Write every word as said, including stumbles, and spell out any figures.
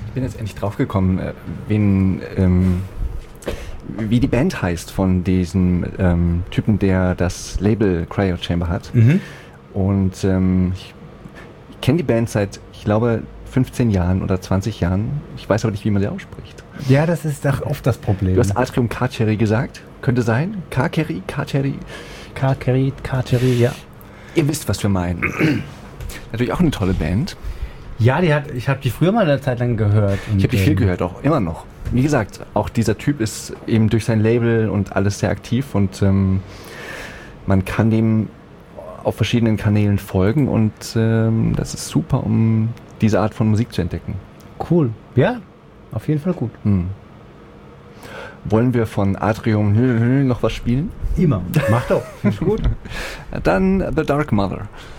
Ich bin jetzt endlich draufgekommen, äh, wen, ähm, wie die Band heißt von diesem ähm, Typen, der das Label Cryo Chamber hat. Mhm. Und ähm, ich, ich kenne die Band seit, ich glaube, fünfzehn Jahren oder zwanzig Jahren. Ich weiß aber nicht, wie man sie ausspricht. Ja, das ist doch oft das Problem. Du hast Atrium Carceri gesagt. Könnte sein? Carceri? Carceri? Carceri, Carceri, ja. Ihr wisst, was wir meinen. Natürlich auch eine tolle Band. Ja, die hat, ich habe die früher mal eine Zeit lang gehört. Ich habe die viel gehört, auch immer noch. Wie gesagt, auch dieser Typ ist eben durch sein Label und alles sehr aktiv und ähm, man kann dem auf verschiedenen Kanälen folgen und ähm, das ist super, um diese Art von Musik zu entdecken. Cool. Ja, auf jeden Fall gut. Hm. Wollen wir von Atrium noch was spielen? Immer. Mach doch. Ist gut. Dann The Dark Mother.